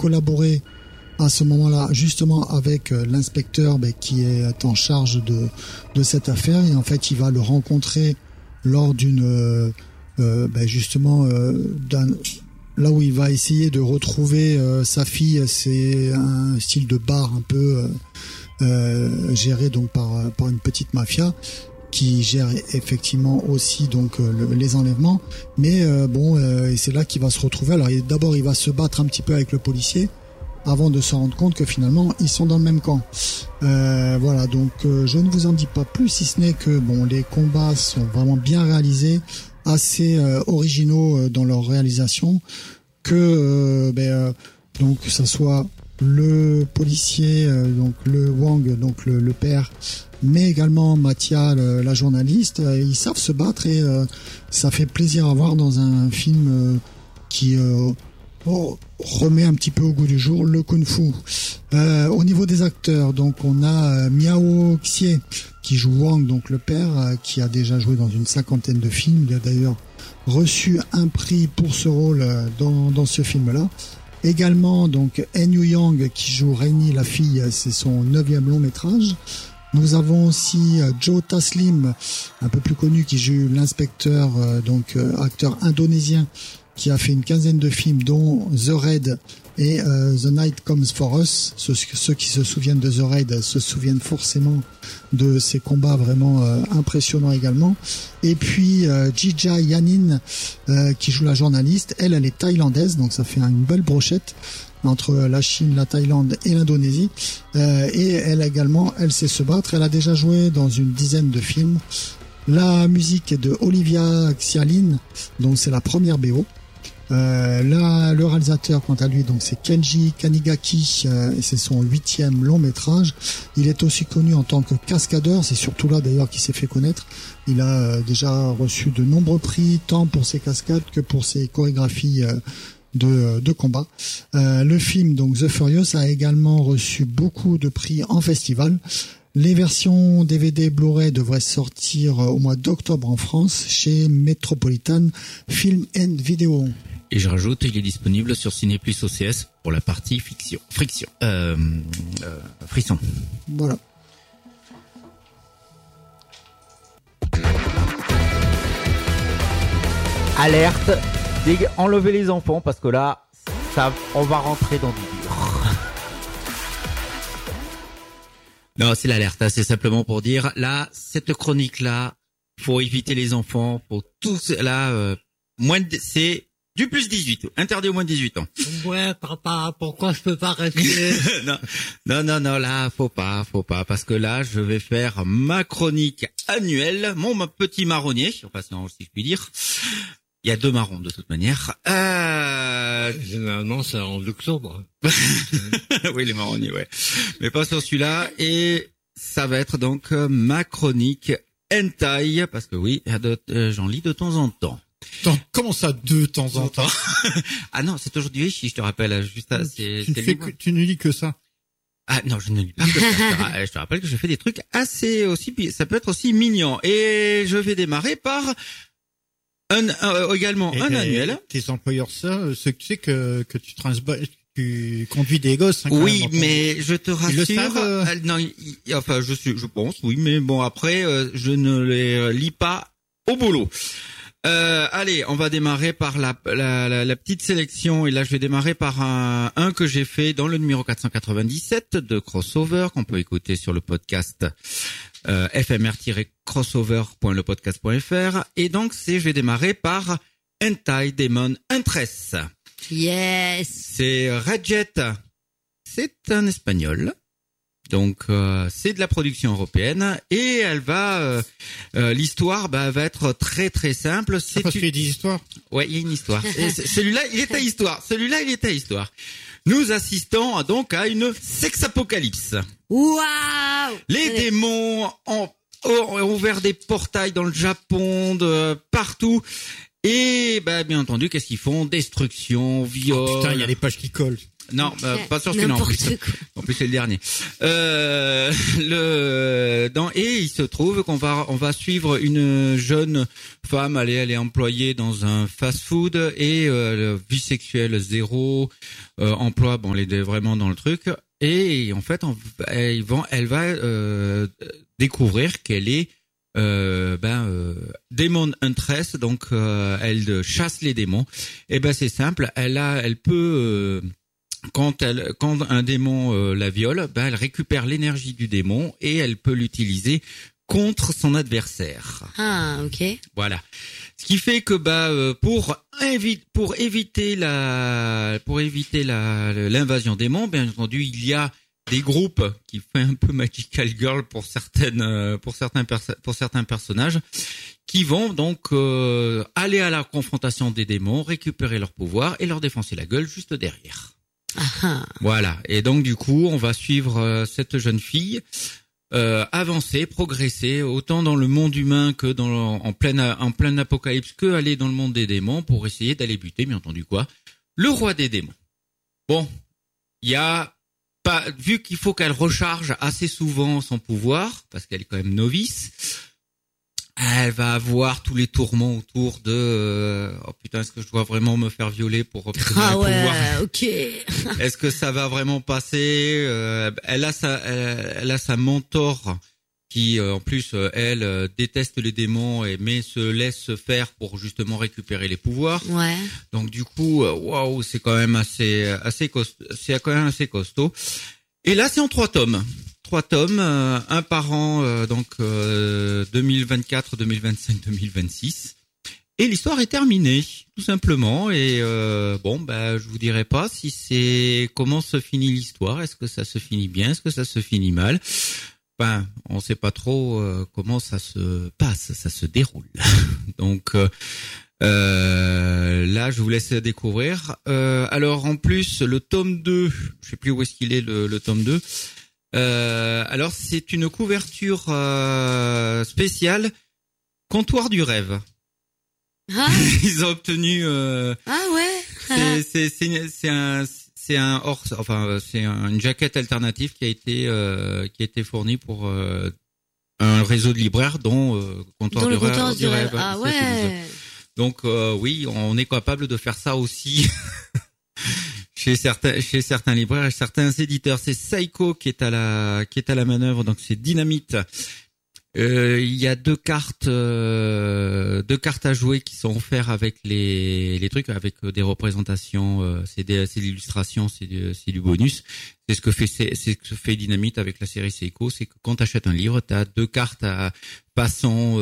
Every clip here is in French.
collaborer à ce moment-là justement avec l'inspecteur qui est en charge de cette affaire, et en fait il va le rencontrer lors d'une là où il va essayer de retrouver sa fille. C'est un style de bar un peu géré donc par une petite mafia qui gère effectivement aussi donc les enlèvements, mais et c'est là qu'il va se retrouver. Alors d'abord il va se battre un petit peu avec le policier avant de se rendre compte que finalement ils sont dans le même camp. Voilà, donc je ne vous en dis pas plus, si ce n'est que les combats sont vraiment bien réalisés, assez originaux dans leur réalisation, que donc que ça soit le policier, donc le Wang, donc le père, mais également Mathia, la journaliste, ils savent se battre, et ça fait plaisir à voir dans un film qui remet un petit peu au goût du jour le kung-fu. Au niveau des acteurs, donc on a Miao Xie qui joue Wang, donc le père, qui a déjà joué dans une 50aine de films. Il a d'ailleurs reçu un prix pour ce rôle dans ce film-là. Également donc En Yu-yang qui joue Rainy, la fille, c'est son 9e long métrage. Nous avons aussi Joe Taslim, un peu plus connu, qui joue l'inspecteur, acteur indonésien, qui a fait une 15aine de films, dont The Raid et The Night Comes For Us. Ceux qui se souviennent de The Raid se souviennent forcément de ces combats vraiment impressionnants également. Et puis Jija Yanin, qui joue la journaliste. Elle est thaïlandaise, donc ça fait une belle brochette entre la Chine, la Thaïlande et l'Indonésie. Et elle également, elle sait se battre. Elle a déjà joué dans une 10aine de films. La musique est de Olivia Xialin, donc c'est la première BO. Là, le réalisateur, quant à lui, donc c'est Kenji Kanigaki, et c'est son 8e long métrage. Il est aussi connu en tant que cascadeur, c'est surtout là d'ailleurs qu'il s'est fait connaître. Il a déjà reçu de nombreux prix, tant pour ses cascades que pour ses chorégraphies de combat. Le film, donc The Furious, a également reçu beaucoup de prix en festival. Les versions DVD Blu-ray devraient sortir au mois d'octobre en France chez Metropolitan Film and Video. Et je rajoute, il est disponible sur Ciné Plus OCS pour la partie frisson. Voilà. Alerte, enlevez les enfants parce que là, on va rentrer dans du dur. Non, c'est l'alerte, c'est simplement pour dire, là, cette chronique-là, faut éviter les enfants, faut tous, là, c'est du plus 18, interdit au moins de 18 ans. Ouais, papa, pourquoi je peux pas rester? Non, là, faut pas, parce que là, je vais faire ma chronique annuelle, mon petit marronnier, enfin, si je puis dire. Il y a 2 marrons, de toute manière. Généralement, c'est en octobre. Oui, les marronniers, ouais. Mais pas sur celui-là. Et ça va être donc ma chronique hentai, parce que oui, j'en lis de temps en temps. Attends, comment ça, de temps en temps? Ah non, c'est aujourd'hui, si je te rappelle, juste à, Tu ne lis que ça? Ah non, je ne lis pas que ça. Je te rappelle que je fais des trucs assez aussi, ça peut être aussi mignon. Et je vais démarrer par également un annuel. Tes employeurs, ceux que tu sais que tu conduis des gosses. Hein, oui, mais je te rassure. Ils le savent, non, je pense, oui, mais bon, après, je ne les lis pas au boulot. Allez, on va démarrer par la petite sélection, et là je vais démarrer par un que j'ai fait dans le numéro 497 de Crossover, qu'on peut écouter sur le podcast fmr-crossover.lepodcast.fr, et donc je vais démarrer par Hentai Demon Huntress. Yes. C'est Redjet, c'est un espagnol. Donc c'est de la production européenne, et elle va l'histoire va être très très simple. C'est parce qu'il y a des histoires. Ouais, il y a une histoire. Celui-là, il est à histoire. Nous assistons donc à une sex-apocalypse. Waouh! Les démons ont ouvert des portails dans le Japon, partout. Et bien entendu, qu'est-ce qu'ils font? Destruction, viol. Oh putain, il y a des pages qui collent. Non, pas sûr que non. N'importe quoi. En plus, c'est le dernier. Et il se trouve qu'on va suivre une jeune femme. Elle est employée dans un fast-food et vie sexuelle zéro, emploi. Bon, elle est vraiment dans le truc. Et en fait, elle va découvrir qu'elle est démon huntress, donc elle chasse les démons. Et c'est simple. Elle peut quand un démon la viole, elle récupère l'énergie du démon et elle peut l'utiliser contre son adversaire. Ah, ok. Voilà. Ce qui fait que pour éviter l'invasion démon, bien entendu, il y a des groupes qui font un peu Magical Girl pour certains personnages qui vont donc aller à la confrontation des démons, récupérer leur pouvoir et leur défoncer la gueule juste derrière. Ah. Voilà. Et donc du coup, on va suivre cette jeune fille avancer, progresser autant dans le monde humain que en plein apocalypse, que aller dans le monde des démons pour essayer d'aller buter, bien entendu le roi des démons. Bon, il y a vu qu'il faut qu'elle recharge assez souvent son pouvoir parce qu'elle est quand même novice. Elle va avoir tous les tourments autour de oh putain, est-ce que je dois vraiment me faire violer pour obtenir le pouvoir? Ok. Est-ce que ça va vraiment passer? Elle a sa mentor qui en plus elle déteste les démons mais se laisse faire pour justement récupérer les pouvoirs. Ouais. Donc du coup waouh, c'est quand même assez costaud. C'est quand même assez costaud. Et là c'est en 3 tomes. 3 tomes, un par an, donc 2024, 2025, 2026. Et l'histoire est terminée, tout simplement. Et je vous dirai pas si comment se finit l'histoire. Est-ce que ça se finit bien? Est-ce que ça se finit mal? On sait pas trop comment ça se passe, ça se déroule. Donc là, je vous laisse découvrir. Alors en plus, le tome 2, je sais plus où est-ce qu'il est le tome 2. Alors c'est une couverture spéciale Comptoir du rêve. Ah. Ils ont obtenu Ah ouais. c'est une jaquette alternative qui a été fournie pour un réseau de libraires dont Comptoir du rêve. Ah ouais. Donc oui, on est capable de faire ça aussi. Chez certains libraires et certains éditeurs. C'est Seiko qui est à la manœuvre, donc c'est Dynamite. Il y a 2 cartes à jouer qui sont offertes avec les trucs, avec des représentations, c'est l'illustration, c'est du bonus. C'est ce que fait Dynamite avec la série Seiko, c'est que quand tu achètes un livre, tu as 2 cartes à façon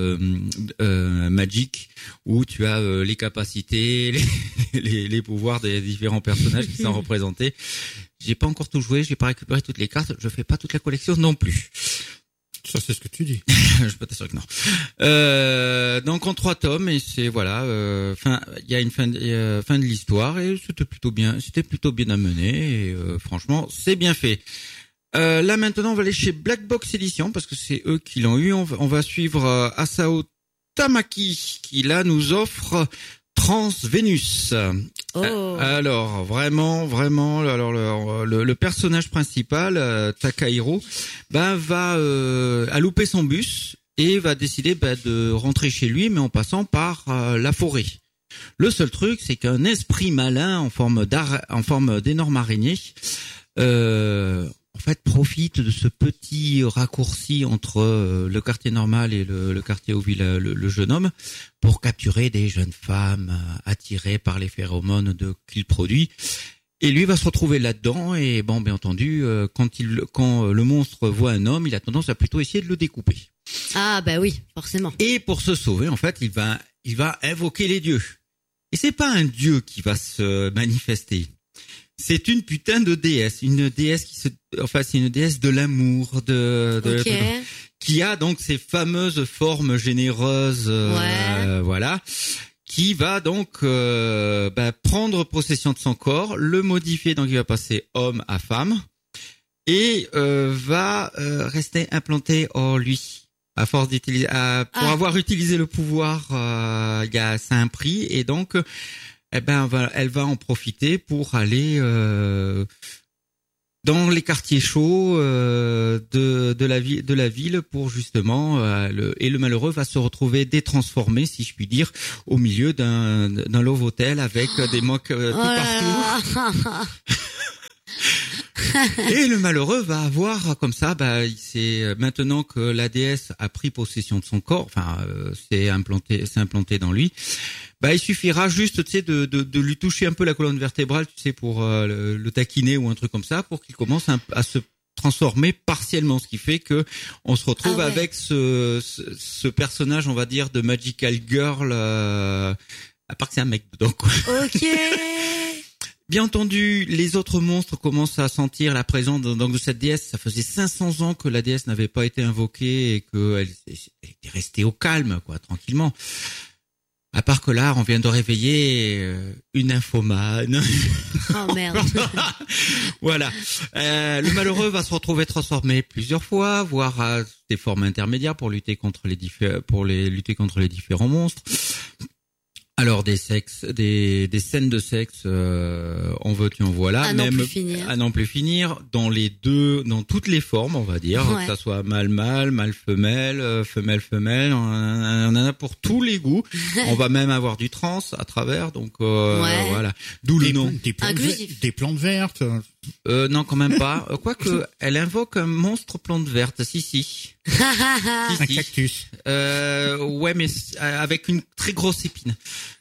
Magic où tu as les capacités, les pouvoirs des différents personnages qui sont représentés. J'ai pas encore tout joué, j'ai pas récupéré toutes les cartes, je fais pas toute la collection non plus. Ça, c'est ce que tu dis. Je peux t'assurer que non. Donc en 3 tomes et c'est voilà. Il y a une fin de l'histoire et c'était plutôt bien amené et franchement c'est bien fait. Là maintenant on va aller chez Black Box Edition parce que c'est eux qui l'ont eu. On va suivre Asao Tamaki qui là nous offre Trans-Vénus. Oh. Alors vraiment, alors le personnage principal Takahiro, va a loupé son bus et va décider de rentrer chez lui, mais en passant par la forêt. Le seul truc, c'est qu'un esprit malin en forme d'énorme araignée, profite de ce petit raccourci entre le quartier normal et le quartier où vit le jeune homme pour capturer des jeunes femmes attirées par les phéromones qu'il produit. Et lui va se retrouver là-dedans et bien entendu, quand le monstre voit un homme, il a tendance à plutôt essayer de le découper. Ah bah oui, forcément. Et pour se sauver, en fait, il va invoquer les dieux. Et c'est pas un dieu qui va se manifester. C'est une putain de déesse, une déesse c'est une déesse de l'amour, qui a donc ces fameuses formes généreuses, voilà, qui va donc prendre possession de son corps, le modifier, donc il va passer homme à femme, et va rester implanté en lui. À force d'utiliser, avoir utilisé le pouvoir, ça a un prix, et donc elle va en profiter pour aller dans les quartiers chauds de la ville pour justement le malheureux va se retrouver détransformé, si je puis dire, au milieu d'un love hotel avec des mocs tout partout. Et le malheureux va avoir comme ça, il sait maintenant que la déesse a pris possession de son corps, c'est implanté dans lui. Il suffira juste, tu sais, de lui toucher un peu la colonne vertébrale, tu sais, pour le taquiner ou un truc comme ça, pour qu'il commence à se transformer partiellement, ce qui fait que on se retrouve avec ce personnage, on va dire, de Magical Girl, à part que c'est un mec dedans, quoi. Ok. Bien entendu, les autres monstres commencent à sentir la présence de cette déesse. Ça faisait 500 ans que la déesse n'avait pas été invoquée et qu'elle était restée au calme, quoi, tranquillement. À part que là, on vient de réveiller une nymphomane. Oh merde. Voilà. Le malheureux va se retrouver transformé plusieurs fois, voire à des formes intermédiaires pour lutter contre les différents monstres. Alors des scènes de sexe, en veux-tu en voilà, à même à n'en plus finir, dans toutes les formes, on va dire, que ça soit mâle femelle, femelle, on en a pour tous les goûts. On va même avoir du trans à travers, donc voilà. D'où le nom. Des plantes vertes. Non, quand même pas. Quoique, elle invoque un monstre plante verte, si. Un cactus. Ouais, mais avec une très grosse épine.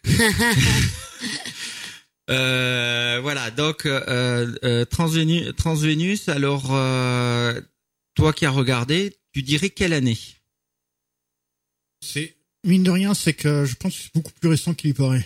Voilà, donc Transvénus, alors toi qui as regardé, tu dirais quelle année? C'est mine de rien, c'est que je pense que c'est beaucoup plus récent qu'il y paraît.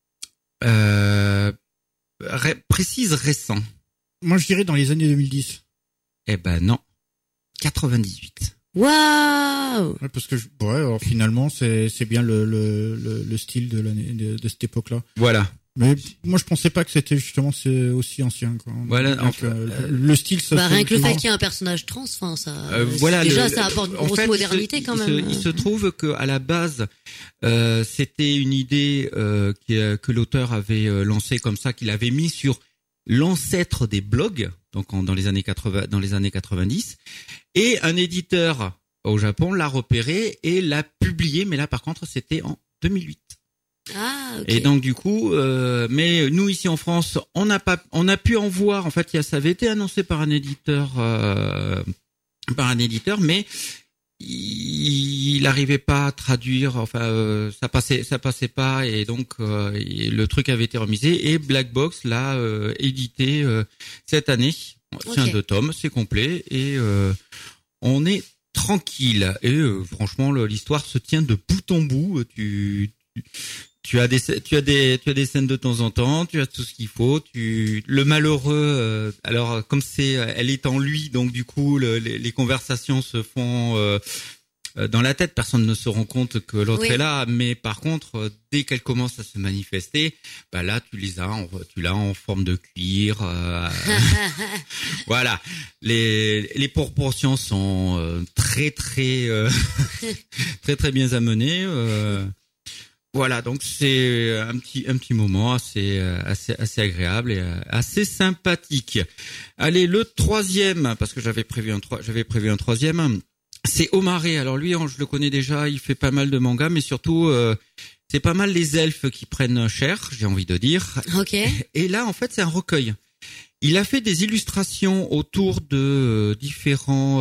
Précise récent. Moi, je dirais dans les années 2010. Eh ben non, 98. Waouh! Ouais, parce que alors finalement c'est bien le style de l'année de cette époque-là. Voilà. Mais moi je pensais pas que c'était justement c'est aussi ancien, quoi. Voilà. Donc, le style ça. Rien que le fait qu'il y ait un personnage trans, ça. Voilà. Déjà, ça apporte une grosse modernité quand même. Il se trouve que à la base, c'était une idée que l'auteur avait lancée comme ça, qu'il avait mis sur l'ancêtre des blogs, donc dans les années 90, et un éditeur au Japon l'a repéré et l'a publié, mais là par contre c'était en 2008. Ah, ok. Et donc du coup, mais nous ici en France, on a pu en voir. En fait, ça avait été annoncé par un éditeur, mais il n'arrivait pas à traduire. Enfin, ça passait pas, et donc le truc avait été remisé. Et Black Box l'a édité cette année. C'est un 2 tomes, c'est complet, et on est tranquille. Et franchement, l'histoire se tient de bout en bout. Tu as des scènes de temps en temps, tu as tout ce qu'il faut, le malheureux, alors comme elle est en lui, donc du coup les conversations se font dans la tête, personne ne se rend compte que l'autre est là, mais par contre dès qu'elle commence à se manifester, là tu l'as en forme de cuir. Voilà, les proportions sont très très très bien amenées. Voilà, donc c'est un petit moment assez agréable et assez sympathique. Allez, le troisième, parce que j'avais prévu un troisième, c'est Omare. Alors lui, je le connais déjà, il fait pas mal de mangas, mais surtout c'est pas mal les elfes qui prennent cher, j'ai envie de dire. Ok. Et là, en fait, c'est un recueil. Il a fait des illustrations autour de différents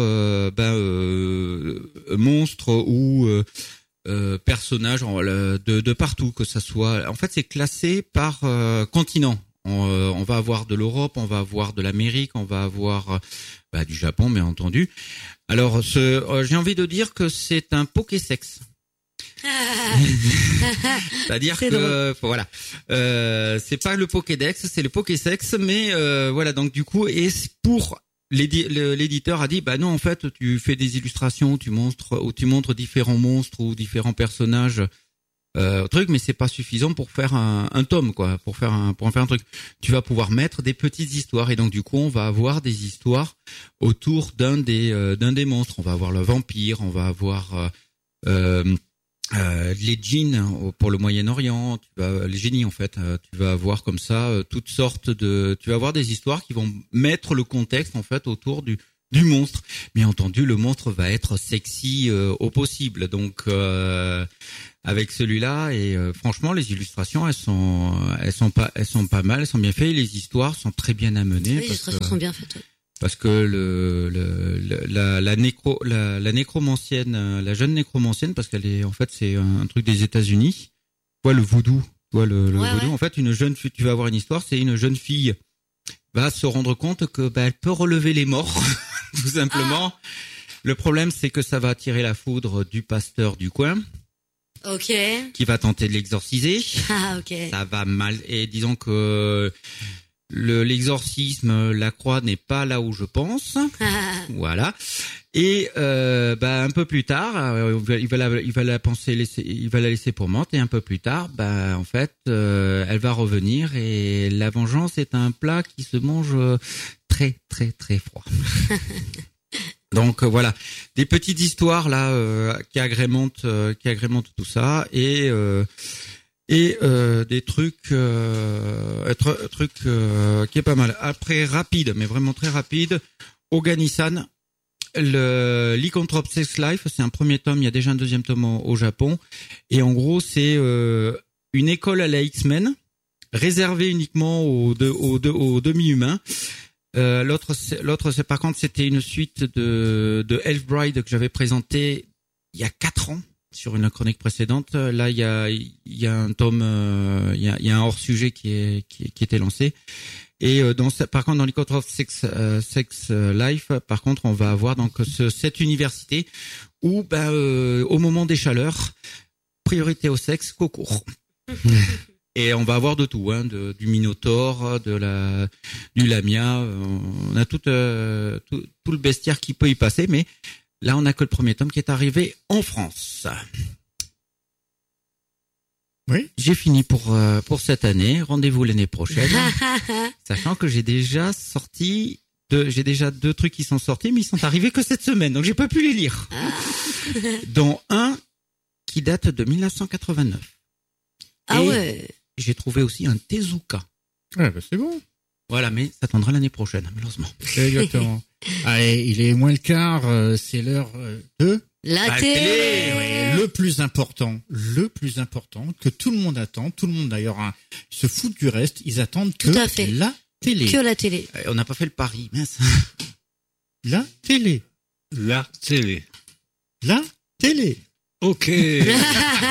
monstres ou personnages de partout, que ça soit. En fait, c'est classé par continent. On va avoir de l'Europe, on va avoir de l'Amérique, on va avoir du Japon, bien entendu. Alors, j'ai envie de dire que c'est un Pokésex. C'est-à-dire que voilà, c'est pas le Pokédex, c'est le Pokésex, mais voilà, donc du coup, et pour l'éditeur a dit non, en fait tu fais des illustrations, tu montres différents monstres ou différents personnages mais c'est pas suffisant pour faire un tome, quoi, pour en faire un truc. Tu vas pouvoir mettre des petites histoires, et donc du coup on va avoir des histoires autour d'un des monstres. On va avoir le vampire, on va avoir les djinns pour le Moyen-Orient, les génies en fait, tu vas avoir comme ça toutes sortes tu vas avoir des histoires qui vont mettre le contexte en fait autour du monstre. Bien entendu, le monstre va être sexy au possible. Donc avec celui-là et franchement les illustrations elles sont pas mal, elles sont bien faites, et les histoires sont très bien amenées. Oui, les illustrations sont bien faites. Ouais. Parce que la nécromancienne, la jeune nécromancienne, parce qu'elle est en fait c'est un truc des États-Unis. Le voodoo, le voodoo. Ouais. En fait, une jeune fille, tu vas avoir une histoire, c'est une jeune fille va se rendre compte que elle peut relever les morts, tout simplement. Le problème, c'est que ça va attirer la foudre du pasteur du coin. Ok. Qui va tenter de l'exorciser. Ah, ok. Ça va mal. Et disons que l'exorcisme, la croix n'est pas là où je pense. Voilà. Et un peu plus tard, il va la laisser pour morte, et un peu plus tard, en fait, elle va revenir, et la vengeance est un plat qui se mange très très très froid. Donc voilà, des petites histoires là qui agrémentent tout ça, et des trucs qui est pas mal. Après, rapide, mais vraiment très rapide, Oganissan, le Lycanthrope Sex Life, c'est un premier tome, il y a déjà un deuxième tome au Japon, et en gros c'est une école à la X-Men réservée uniquement aux demi-humains. L'autre c'est par contre c'était une suite de Elf Bride que j'avais présenté il y a 4 ans sur une chronique précédente. Là il y a un tome, il y a un hors sujet qui était lancé. Et par contre dans Lycanthrope Sex Life, par contre on va avoir donc cette université où au moment des chaleurs, priorité au sexe qu'au cours. Et on va avoir de tout, du Minotaure, du Lamia, on a tout le bestiaire qui peut y passer, mais là on a que le premier tome qui est arrivé en France. Oui. J'ai fini pour cette année. Rendez-vous l'année prochaine. Sachant que j'ai déjà 2 trucs qui sont sortis, mais ils sont arrivés que cette semaine, donc j'ai pas pu les lire. Dont un qui date de 1989. Ah ouais. J'ai trouvé aussi un Tezuka. Ouais, c'est bon. Voilà, mais ça attendra l'année prochaine, malheureusement. Exactement. Allez, il est moins le quart, c'est l'heure de la télé. Oui, le plus important que tout le monde attend, tout le monde d'ailleurs se fout du reste, ils attendent que la télé. Que la télé. On n'a pas fait le pari, mince. La télé. La télé. La télé. Ok.